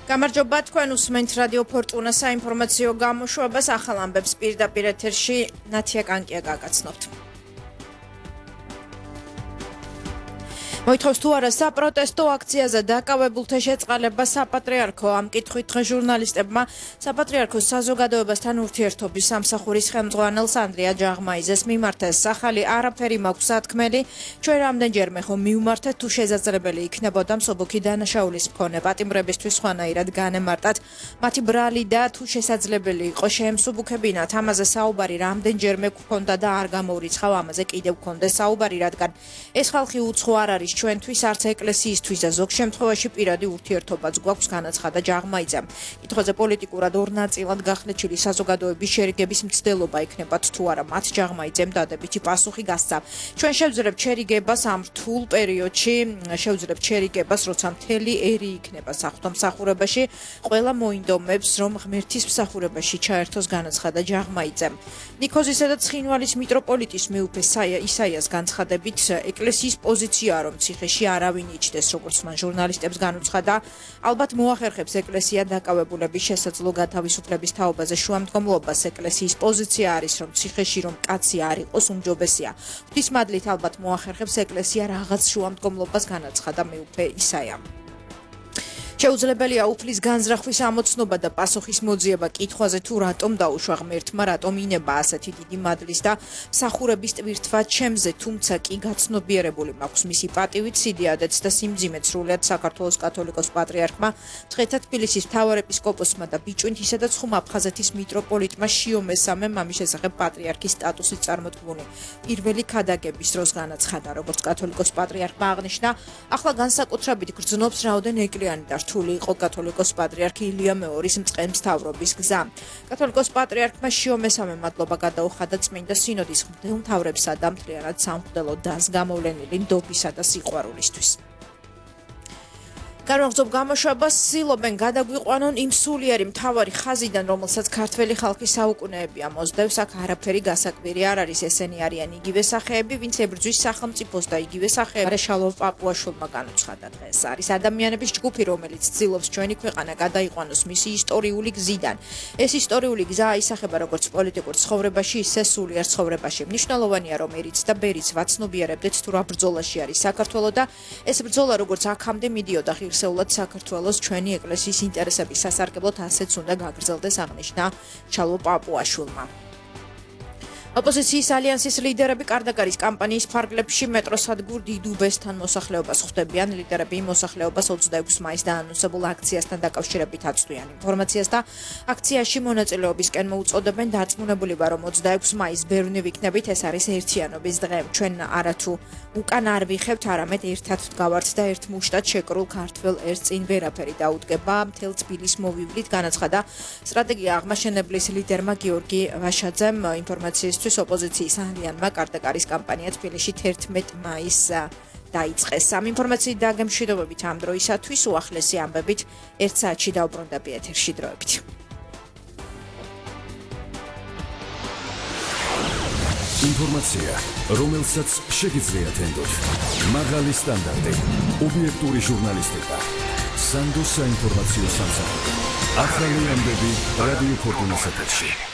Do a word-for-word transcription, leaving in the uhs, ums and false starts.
გამარჯობა თქვენ უსმენთ რადიო ფორტუნა საინფორმაციო გამოშვებას ახალ ამბებს პირდაპირ ეთერში ნათია კანკია გაგაცნობთ. მოითხოვს თუ არა საპროტესტო აქციაზე დაკავებულთა შეწყალება საპატრიარქო ამ კითხვით დღეს ჟურნალისტებმა საპატრიარქოს საზოგადოებასთან ურთიერთობის სამსახურის ხელმძღვანელს ანდრია ჯაღმაიზეს მიმართეს. ახალი არაფერი მაქვს სათქმელი, ჩვენ რამდენჯერმე ხომ მივმართეთ, თუ შესაძლებელი იქნებოდა მსუბუქი დანაშაულის მქონე პატიმრებისთვის სხვანაირად განემარტათ მათი ბრალი და თუ შესაძლებელი იყო შეემსუბუქებინათ. ამაზე საუბარი რამდენჯერმე გქონდა და არ გამოურიცხავ ამაზე კიდევ გქონდეს საუბარი, რადგან ეს ხალხი უცხო არ არის ჩვენთვის, არც ეკლესიისთვის და ზოგ შემთხვევაში პირადი ურთიერთობაც გვაქვს, განაცხადა ჯაღმაიძემ. კითხვაზე პოლიტიკურად ორ ნაწილად გახლეჩილი საზოგადოების შერიგების მცდელობა იქნებათ თუ არა, მათ ჯაღმაიძემ დადებითი პასუხი გასცა. ჩვენ შევძლებთ შერიგებას ამ რთულ პერიოდში, შევძლებთ შერიგებას, როცა მთელი ერი იქნება საღვთომსახურებაში, ყველა მოინდომებს, რომ ღმერთის მსახურებაში ჩაერთოს, განაცხადა ჯაღმაიძემ. ნიქოზისა და ცხინვალის მიტროპოლიტის მეუფე ისაიას განცხადებით, ეკლესიის პოზიციაა, რომ ციხეში არავინ იჩდეს, როგორც მან ჟურნალისტებს განუცხადა. ალბათ მოახერხებს ეკლესია დაკავებულების შესაძლო გათავისუფლების თაობაზე შუამდგომლობას. ეკლესიის პოზიცია არის, რომ ციხეში რომ კაცი არ იყოს უმჯობესია. ღვთისმადლით ალბათ მოახერხებს ეკლესია რაღაც შუამდგომლობას, განაცხადა მეუფე ისაია. შეუძლებელია უფლის განზრახვის ამოცნობა და პასუხის მოძიება კითხვაზე, თუ რატომ დაუშვა ღმერთმა, რატომ ინება ასეთი დიდი მადლის და მსახურების ტვირთვა ჩემზე, თუმცა კი გაცნობიერებული მაქვს მისი პატივით, სიდიადეც და სიმძიმეც სრულიად საქართველოს კათოლიკოს პატრიარქმა, მცხეთა თბილისის მთავარეპისკოპოსმა და ბიჭვინთისა და ცხუმ აფხაზეთის მიტროპოლიტმა შიო მესამემ ამის შესახებ პატრიარქის სტატუსით წარმოთქმული პირველი ქადაგების დროს განაცხადა. როგორც კათოლიკოს პატრიარქმა აღნიშნა, ახლა განსაკუთრებით გრძნობს რაოდენ ეკლიანი და რთული იყო კათოლიკოს პატრიარქი ილია მეორის მწყემსთავრობის გზა. კათოლიკოს პატრიარქმა შიო მესამე მადლობა გადაუხადა წმინდა სინოდის მღვდელმთავრებსა და მთლიანად სამღვდელო დას გამოვლენილი ნდობისა და სიყვარულისთვის. განვაგრძობ გამოშვებას, ცდილობენ გადაგვიყვანონ იმ სულიერი მთავარი ხაზიდან, რომელსაც ქართველი ხალხი საუკუნეებია მოსდევს. აქ არაფერი გასაკვირი არ არის, ესენი არიან იგივე სახეები, ვინც ებრძვის სახელმწიფოს და იგივე სახეები შალო პაპუაშვილმა განუცხადა დღეს. არის ადამიანების ჯგუფი, რომელიც ცდილობს ჩვენი ქვეყანა გადაიყვანოს მისი ისტორიული გზიდან. ეს ისტორიული გზა აისახება როგორც პოლიტიკურ ცხოვრებაში, ისე სულიერ ცხოვრებაში. მნიშვნელოვანია, რომ ერიც და ბერიც ვაცნობიერებდეთ, თუ რა ბრძოლაში არის საქართველო და ეს ბრძოლა როგორც აქამდე მიდიოდა ღირს სეულად საქართველოს ჩვენი ეკლესიის ინტერესების სასარგებლოდ ასეც უნდა გაგრძელდეს, აღნიშნა ჩალო პაპუაშვილმა. ოპოზიციის ალიანსის ლიდერები კარდაკარის კამპანიის ფარგლებში მეტროსადგურ დიდუბესთან მოსახლეობას ხვდებიან. ლიდერები მოსახლეობას ოცდაექვსი მაისს დაანონსებულ აქციასთან დაკავშირებით აწვდიან ინფორმაციას და აქციაში მონაწილეობისკენ მოუწოდებენ. დარწმუნებული ვარ, რომ ოცდაექვსი მაისს ბევრი ვიქნებით, ეს არის ერთიანობის დღე. ჩვენ არათუ უკან არ ვიხებთ, არამედ ერთად ვდგავართ და ერთ მუშტად შეკრულ ქართველ ერს წინ ვერაფერი დაუდგება. მთელ თბილისს მოვივლით, განაცხადა სტრატეგია აღმაშენებლის ლიდერმა გიორგი ვაშაძემ. ინფორმაციისთვის ოპოზიციის ალიანსმა კარდაკარის კამპანია თბილისში თერთმეტი მაისს დაიწყეს. ამ ინფორმაციით და გემშვიდობებით ამ დროისათვის უახლესი ამბებით ერთ საათში დავბრუნდები ეთერში დროებით. ინფორმაცია, რომელსაც შეგიძლიათ ენდოთ. მაღალი სტანდარტი, ობიექტური ჟურნალისტიკა. სანდოს საინფორმაციო სამსახური. ახალი ამბები რადიო ფორტუნას ეთერში.